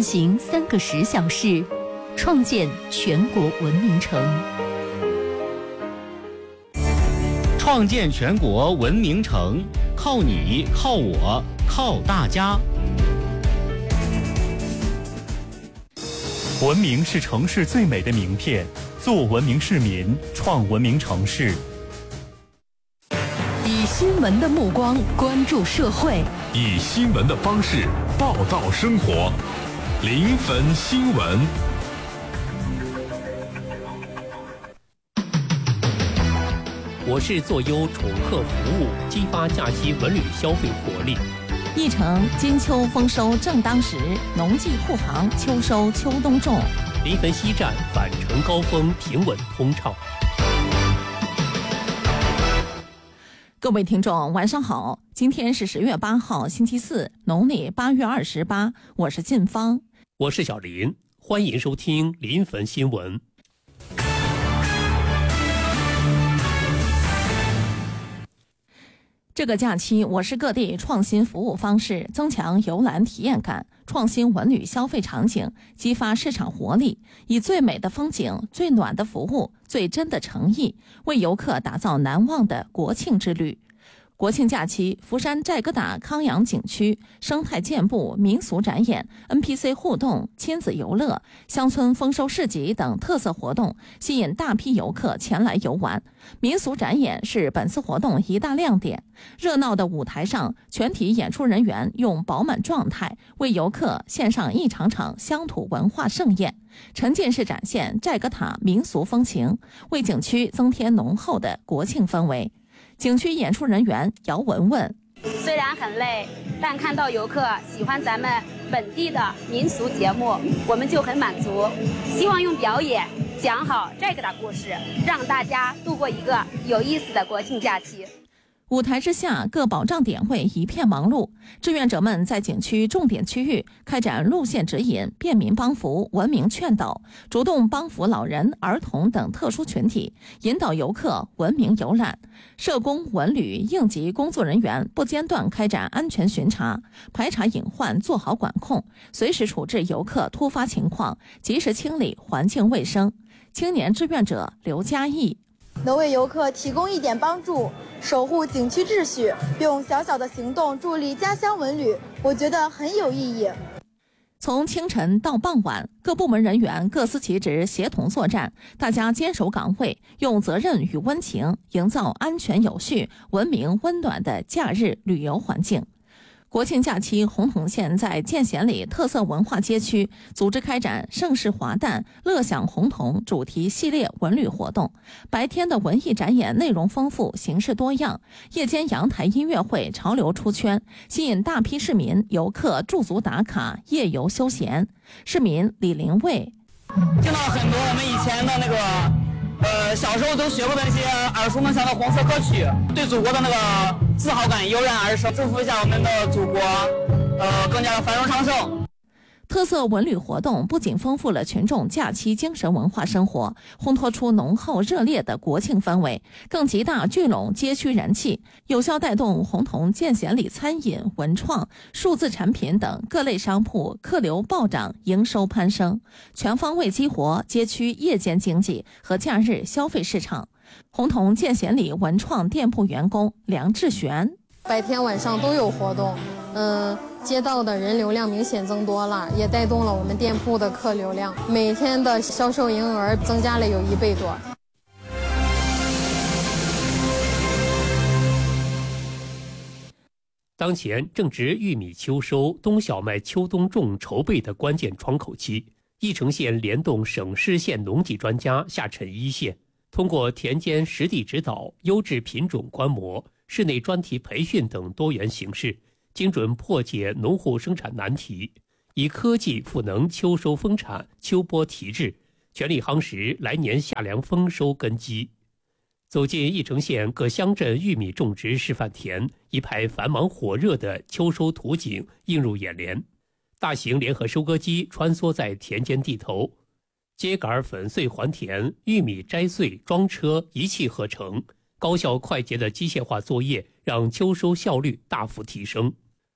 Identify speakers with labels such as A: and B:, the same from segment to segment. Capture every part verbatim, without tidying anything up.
A: 行三个十小时，创建全国文明城。
B: 创建全国文明城，靠你，靠我，靠大家。
C: 文明是城市最美的名片，做文明市民，创文明城市。
A: 以新闻的目光关注社会，
D: 以新闻的方式报道生活。临汾新闻。
E: 我市做优宠客服务，激发假期文旅消费活力。
F: 一城金秋丰收正当时，农技护航秋收秋冬种。
E: 临汾西站返程高峰平稳通畅。
F: 各位听众晚上好，今天是十月八号星期四，农历八月二十八，我是晋芳，
E: 我是小林，欢迎收听临汾新闻。
F: 这个假期，我市各地创新服务方式，增强游览体验感，创新文旅消费场景，激发市场活力，以最美的风景、最暖的服务、最真的诚意，为游客打造难忘的国庆之旅。国庆假期，福山寨疙瘩康养景区生态健步、民俗展演、N P C 互动、亲子游乐、乡村丰收市集等特色活动，吸引大批游客前来游玩。民俗展演是本次活动一大亮点。热闹的舞台上，全体演出人员用饱满状态为游客献上一场场乡土文化盛宴，沉浸式展现寨疙瘩民俗风情，为景区增添浓厚的国庆氛围。景区演出人员姚文文，
G: 虽然很累，但看到游客喜欢咱们本地的民俗节目，我们就很满足。希望用表演讲好寨疙瘩故事，让大家度过一个有意思的国庆假期。
F: 舞台之下，各保障点位一片忙碌，志愿者们在景区重点区域开展路线指引、便民帮扶、文明劝导，主动帮扶老人、儿童等特殊群体，引导游客文明游览。社工、文旅、应急工作人员不间断开展安全巡查，排查隐患，做好管控，随时处置游客突发情况，及时清理环境卫生。青年志愿者刘嘉义，
H: 能为游客提供一点帮助，守护景区秩序，用小小的行动助力家乡文旅，我觉得很有意义。
F: 从清晨到傍晚，各部门人员各司其职，协同作战，大家坚守岗位，用责任与温情营造安全有序、文明温暖的假日旅游环境。国庆假期，洪洞县在建贤里特色文化街区组织开展盛世华诞、乐享洪洞主题系列文旅活动。白天的文艺展演内容丰富，形式多样；夜间阳台音乐会潮流出圈，吸引大批市民游客驻足打卡、夜游休闲。市民李林卫，
I: 听到很多我们以前的那个呃，小时候都学过的那些耳熟能详的红色歌曲，对祖国的那个自豪感油然而生，祝福一下我们的祖国，呃，更加的繁荣昌盛。
F: 特色文旅活动不仅丰富了群众假期精神文化生活，烘托出浓厚热烈的国庆氛围，更极大聚拢街区人气，有效带动洪洞建贤里餐饮、文创、数字产品等各类商铺客流暴涨，营收攀升，全方位激活街区夜间经济和假日消费市场。洪洞建贤里文创店铺员工梁志璇，
J: 白天晚上都有活动，嗯。街道的人流量明显增多了，也带动了我们店铺的客流量，每天的销售营业额增加了有一倍多。
E: 当前正值玉米秋收、冬小麦秋冬种筹备的关键窗口期，义城县联动省市县农技专家下沉一线，通过田间实地指导、优质品种观摩、室内专题培训等多元形式，精准破解农户生产难题，以科技赋能秋收丰产、秋播提质，全力夯实来年夏粮丰收根基。走进义城县各乡镇玉米种植示范田，一派繁忙火热的秋收图景映入眼帘。大型联合收割机穿梭在田间地头，秸秆粉碎还田，玉米摘穗装车一气呵成，高效快捷的机械化作业让秋收效率大幅提升。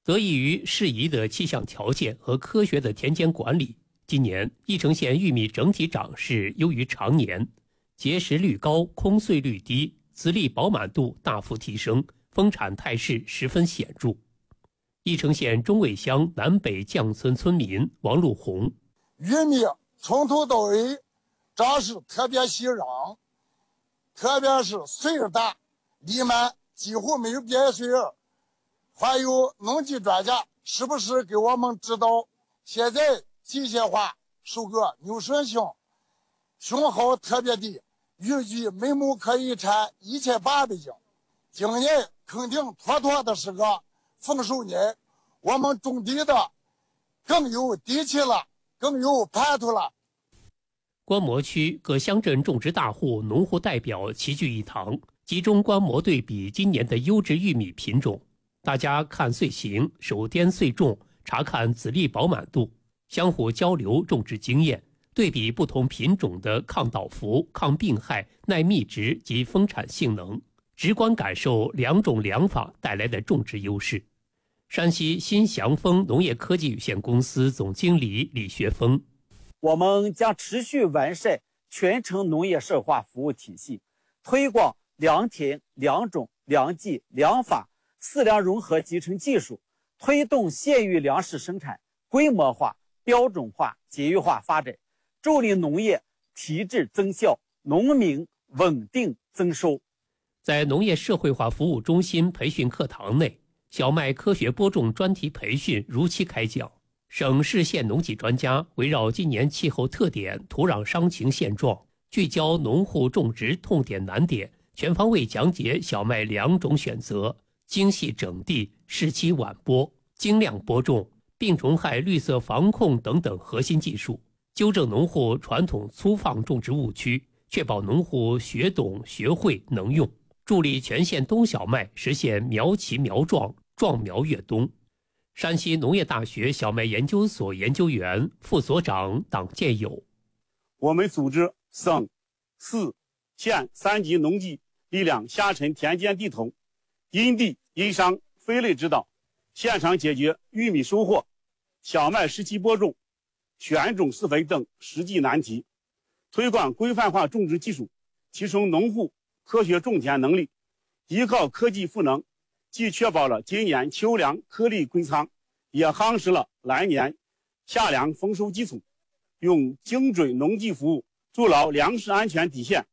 E: 得益于适宜的气象条件和科学的田间管理，今年翼城县玉米整体长势优于常年，结实率高，空穗率低，籽粒饱满度大幅提升，丰产态势十分显著。翼城县中卫乡南北将村村民王路红：
K: 玉米从头到尾长势特别喜让，特别是穗儿大粒满，几乎没有瘪穗儿。还有农技专家时不时给我们指导，现在机械化收割扭顺性，讯号特别低，预计每亩可以产一千八百斤。今年肯定妥妥的是个丰收年，我们种地的更有底气了，更有盼头了。
E: 观摩区各乡镇种植大户、农户代表齐聚一堂，集中观摩对比今年的优质玉米品种。大家看穗形，手掂穗重，查看籽粒饱满度，相互交流种植经验，对比不同品种的抗倒伏、抗病害、耐密植及丰产性能，直观感受两种良法带来的种植优势。山西新祥丰农业科技有限公司总经理李学峰：
L: 我们将持续完善全程农业社会化服务体系，推广良田、良种、良技、良法四良融合集成技术，推动县域粮食生产规模化、标准化、节约化发展，助力农业提质增效，农民稳定增收。
E: 在农业社会化服务中心培训课堂内，小麦科学播种专题培训如期开讲。省市县农技专家围绕今年气候特点、土壤伤情现状，聚焦农户种植痛点难点，全方位讲解小麦良种选择、精细整地、适期晚播、精量播种、病虫害绿色防控等等核心技术，纠正农户传统粗放种植误区，确保农户学懂、学会、能用，助力全县冬小麦实现苗齐苗壮、壮苗越冬。山西农业大学小麦研究所研究员、副所长党建友：
M: 我们组织省、市、县三级农技力量下沉田间地头，因地因商分类指导，现场解决玉米收获、小麦时期播种、选种施肥等实际难题，推广规范化种植技术，提升农户科学种田能力。依靠科技赋能，既确保了今年秋粮颗粒归仓，也夯实了来年夏粮丰收基础，用精准农技服务筑牢粮食安全底线。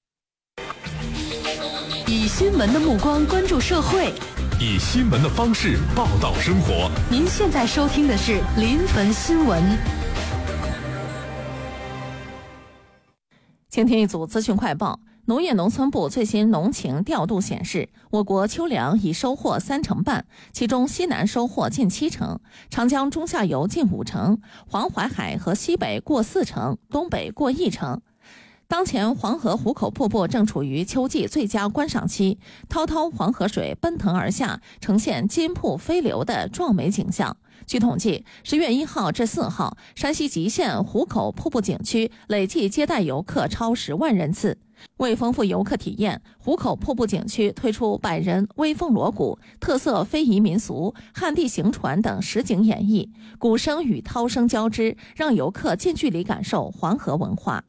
A: 以新闻的目光关注社会，
D: 以新闻的方式报道生活。
A: 您现在收听的是临汾新闻。
F: 请听一组资讯快报。农业农村部最新农情调度显示，我国秋粮已收获三成半，其中西南收获近七成，长江中下游近五成，黄淮海和西北过四成，东北过一成。当前黄河壶口瀑布正处于秋季最佳观赏期，滔滔黄河水奔腾而下，呈现金瀑飞流的壮美景象。据统计，十月一号至四号，山西吉县壶口瀑布景区累计接待游客超十万人次。为丰富游客体验，壶口瀑布景区推出百人微风锣鼓、特色非遗民俗、旱地行船等实景演绎，鼓声与涛声交织，让游客近距离感受黄河文化。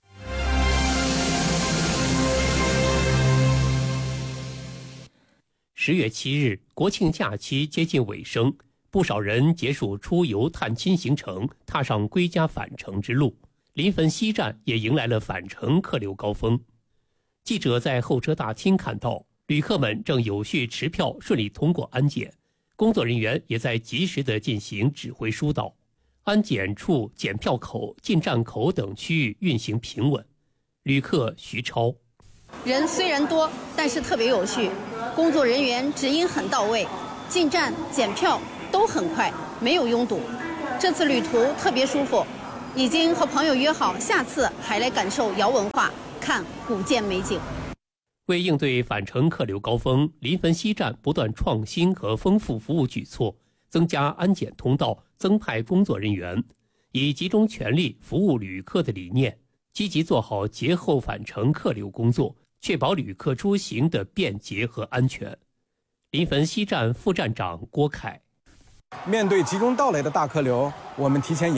E: 十月七日，国庆假期接近尾声，不少人结束出游探亲行程，踏上归家返程之路。临汾西站也迎来了返程客流高峰。记者在候车大厅看到，旅客们正有序持票，顺利通过安检，工作人员也在及时地进行指挥疏导。安检处、检票口、进站口等区域运行平稳。旅客徐超：
N: 人虽然多，但是特别有序，工作人员指引很到位，进站、检票都很快，没有拥堵。这次旅途特别舒服，已经和朋友约好，下次还来感受瑶文化，看古建美景。
E: 为应对返程客流高峰，临汾西站不断创新和丰富服务举措，增加安检通道，增派工作人员，以集中全力服务旅客的理念，积极做好节后返程客流工作，确保旅客出行的便捷和安全。临汾西站副站长郭凯：
O: 面对集中到来的大客流，我们提前